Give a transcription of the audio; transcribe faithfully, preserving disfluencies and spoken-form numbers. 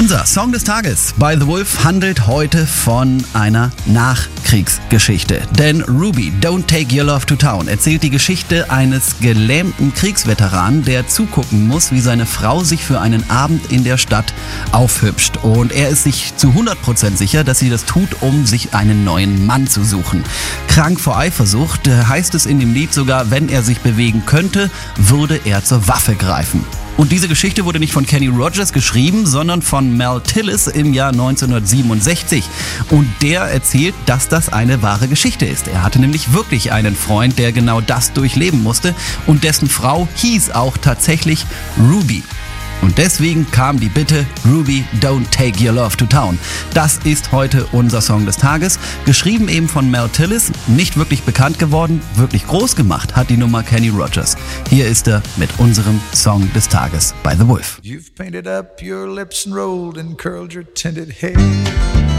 Unser Song des Tages bei The Wolf handelt heute von einer Nachkriegsgeschichte. Denn Ruby, Don't Take Your Love to Town erzählt die Geschichte eines gelähmten Kriegsveteranen, der zugucken muss, wie seine Frau sich für einen Abend in der Stadt aufhübscht. Und er ist sich zu hundert Prozent sicher, dass sie das tut, um sich einen neuen Mann zu suchen. Krank vor Eifersucht heißt es in dem Lied sogar, wenn er sich bewegen könnte, würde er zur Waffe greifen. Und diese Geschichte wurde nicht von Kenny Rogers geschrieben, sondern von Mel Tillis im Jahr neunzehnhundertsiebenundsechzig. Und der erzählt, dass das eine wahre Geschichte ist. Er hatte nämlich wirklich einen Freund, der genau das durchleben musste. Und dessen Frau hieß auch tatsächlich Ruby. Und deswegen kam die Bitte, Ruby, Don't Take Your Love to Town. Das ist heute unser Song des Tages. Geschrieben eben von Mel Tillis, nicht wirklich bekannt geworden, wirklich groß gemacht hat die Nummer Kenny Rogers. Hier ist er mit unserem Song des Tages bei The Wolf. You've painted up your lips and rolled and curled your tinted hair.